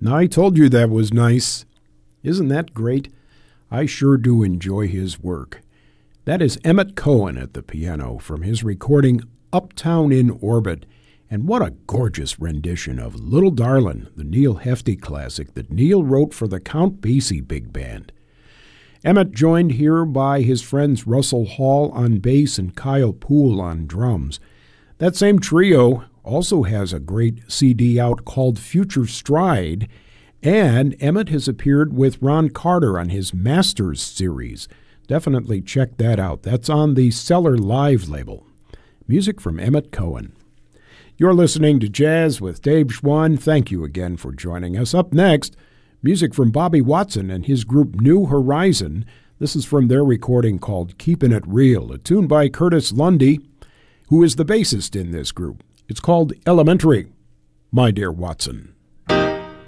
I told you that was nice. Isn't that great? I sure do enjoy his work. That is Emmett Cohen at the piano from his recording Uptown in Orbit. And what a gorgeous rendition of Little Darlin', the Neil Hefti classic that Neil wrote for the Count Basie Big Band. Emmett joined here by his friends Russell Hall on bass and Kyle Poole on drums. That same trio also has a great CD out called Future Stride, and Emmett has appeared with Ron Carter on his Masters series. Definitely check that out. That's on the Cellar Live label. Music from Emmett Cohen. You're listening to Jazz with Dave Schwann. Thank you again for joining us. Up next, music from Bobby Watson and his group New Horizon. This is from their recording called Keepin' It Real, a tune by Curtis Lundy, who is the bassist in this group. It's called Elementary, My Dear Watson.